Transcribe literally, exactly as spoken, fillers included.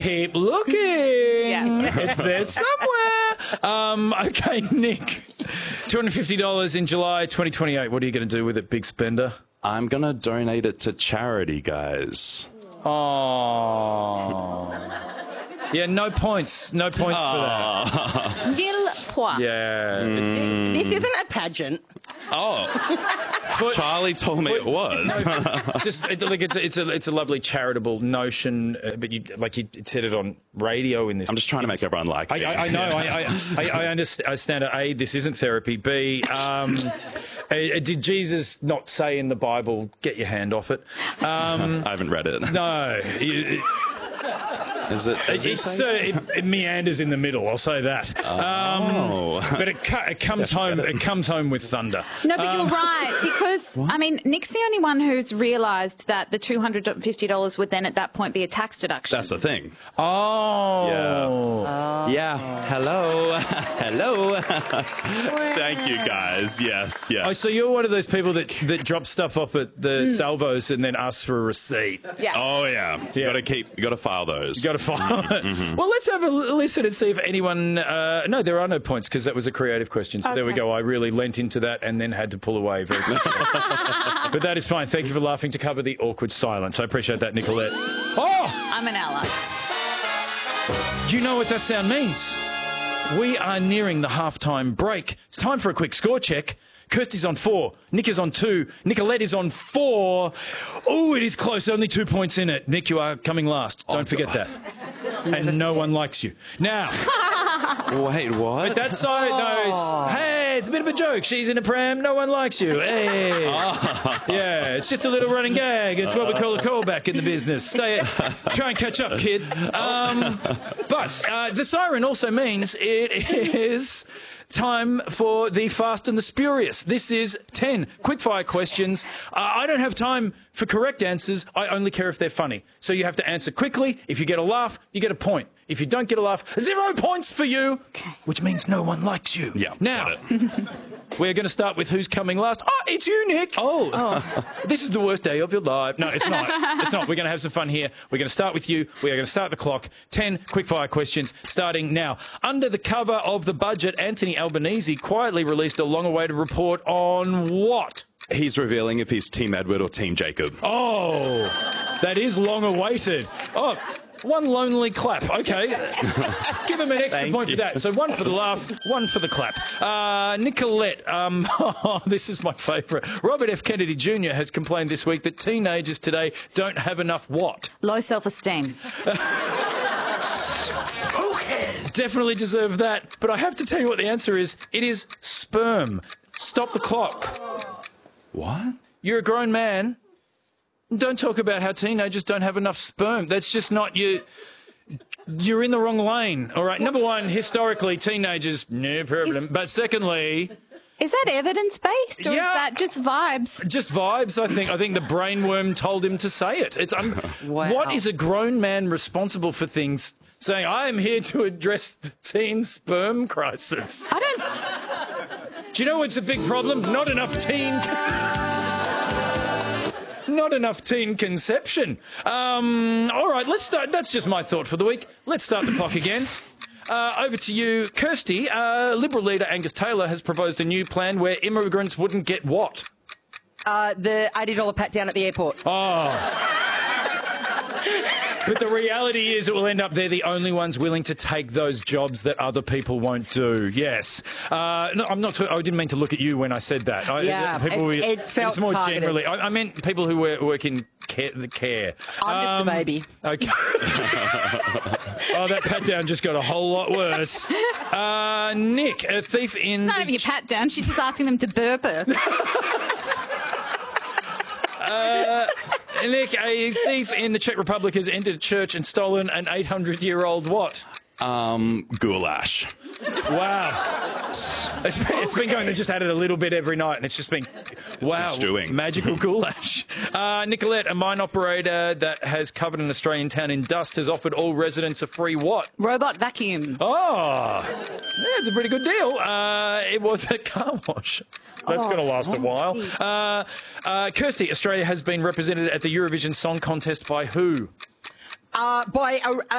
Keep looking. Yeah. It's there somewhere. Um, okay, Nick. two hundred fifty dollars in July twenty twenty-eight. What are you going to do with it, big spender? I'm going to donate it to charity, guys. Oh. Yeah, no points. No points for that. Nil point. Yeah. It's, This isn't a pageant. Oh, but- Charlie told me it was. just it, like it's a, it's a it's a lovely charitable notion, uh, but you like you said it on radio in this. I'm just trying to make everyone like I, me. I, I know. I, I, I, I understand. I understand. A, this isn't therapy. B, um, uh, did Jesus not say in the Bible, "Get your hand off it"? Um, I haven't read it. no. It, Is it? it, it's, uh, it, it meanders in the middle. I'll say that. Oh. Um, but it, cu- it comes home. It comes home with thunder. No, but you're right, because, I mean, Nick's the only one who's realised that the two hundred fifty dollars would then at that point be a tax deduction. That's the thing. Oh. Yeah. Yeah. Hello. Hello. Thank you, guys. Yes. Yes. Oh, so you're one of those people that, that drop stuff off at the salvos and then asks for a receipt. Yeah. Oh yeah. You got to keep. You got to file those. You got to file it. Mm-hmm. Well, let's have a l- listen and see if anyone. Uh, no, there are no points because that was a creative question. So there we Okay. go. I really lent into that and then had to pull away very quickly. But that is fine. Thank you for laughing to cover the awkward silence. I appreciate that, Nicolette. Oh, I'm an ally. you know what that sound means? We are nearing the halftime break. It's time for a quick score check. Kirsty's on four. Nick is on two. Nicolette is on four. Oh, it is close. Only two points in it. Nick, you are coming last. Don't Oh, forget God. that. And no one likes you. Now, Wait, what? that side knows. Hey, it's a bit of a joke. She's in a pram. No one likes you. Hey. Yeah, it's just a little running gag. It's what we call a callback in the business. Stay, try and catch up, kid. Um, but uh, the siren also means it is time for the Fast and the Spurious. This is ten quickfire questions. Uh, I don't have time for correct answers. I only care if they're funny. So you have to answer quickly. If you get a laugh, you get a point. If you don't get a laugh, zero points for you, Okay. which means no one likes you. Yeah. Now, got it. we're going to start with who's coming last. Oh, it's you, Nick. Oh. This is the worst day of your life. No, it's not. It's not. We're going to have some fun here. We're going to start with you. We are going to start the clock. Ten quickfire questions starting now. Under the cover of the budget, Anthony Albanese quietly released a long-awaited report on what? He's revealing if he's Team Edward or Team Jacob. Oh, that is long-awaited. Oh, one lonely clap. Okay. Give him an extra Thank point you. for that. So one for the laugh, one for the clap. Uh, Nicolette, um, oh, this is my favourite. Robert F. Kennedy Junior has complained this week that teenagers today don't have enough what? Low self-esteem. Definitely deserve that. But I have to tell you what the answer is. It is sperm. Stop the clock. What? You're a grown man. Don't talk about how teenagers don't have enough sperm. That's just not you. You're in the wrong lane. All right. Number one, historically, teenagers, no problem. Is- But secondly, Is that evidence-based, or Yeah. is that just vibes? just vibes. I think. I think the brainworm told him to say it. It's. Um, Wow. What is a grown man responsible for things saying? I am here to address the teen sperm crisis. I don't... Do you know what's a big problem? Not enough teen. Not enough teen conception. Um, all right, let's start. That's just my thought for the week. Let's start the clock again. Uh, over to you, Kirsty. Uh, Liberal leader Angus Taylor has proposed a new plan where immigrants wouldn't get what? Uh, the eighty dollars pat down at the airport. Oh. But the reality is it will end up they're the only ones willing to take those jobs that other people won't do. Yes. Uh, no, I'm not. T- I didn't mean to look at you when I said that. I, Yeah, people, it- it felt it's more targeted. generally. I, I meant people who work, work in care, the care. I'm just the baby. Okay. Oh, that pat down just got a whole lot worse. Uh, Nick, a thief in. It's not the even a pat down. She's just asking them to burp her. Nick, a thief in the Czech Republic has entered a church and stolen an eight hundred year old what? Um, goulash. Wow. It's been, it's been going, they just added a little bit every night, and it's just been, wow, been stewing. magical goulash. Uh, Nicolette, a mine operator that has covered an Australian town in dust, has offered all residents a free what? Robot vacuum. Oh, that's a pretty good deal. Uh, it was a car wash. That's going to last a while. Uh, uh, Kirsty, Australia has been represented at the Eurovision Song Contest by who? Uh, by a,